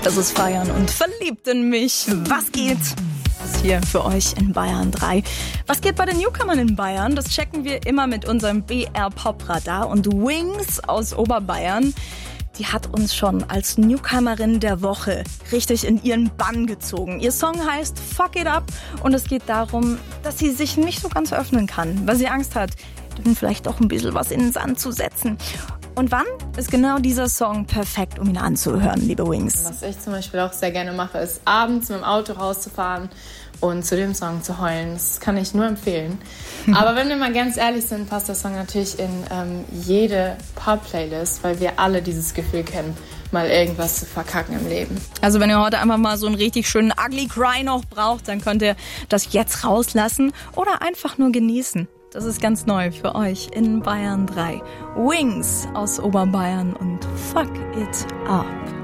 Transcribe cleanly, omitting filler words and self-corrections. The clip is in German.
Das ist Feiern und Verliebt in mich. Was geht? Das ist hier für euch in Bayern 3. Was geht bei den Newcomern in Bayern? Das checken wir immer mit unserem BR-Pop-Radar. Und Wings aus Oberbayern, die hat uns schon als Newcomerin der Woche richtig in ihren Bann gezogen. Ihr Song heißt Fuck It Up und es geht darum, dass sie sich nicht so ganz öffnen kann, weil sie Angst hat, dann vielleicht auch ein bisschen was in den Sand zu setzen. Und wann ist genau dieser Song perfekt, um ihn anzuhören, liebe Wings? Was ich zum Beispiel auch sehr gerne mache, ist abends mit dem Auto rauszufahren und zu dem Song zu heulen. Das kann ich nur empfehlen. Aber wenn wir mal ganz ehrlich sind, passt der Song natürlich in jede Pop-Playlist, weil wir alle dieses Gefühl kennen, mal irgendwas zu verkacken im Leben. Also wenn ihr heute einfach mal so einen richtig schönen Ugly Cry noch braucht, dann könnt ihr das jetzt rauslassen oder einfach nur genießen. Das ist ganz neu für euch in Bayern 3. Wings aus Oberbayern und Fuck It Up.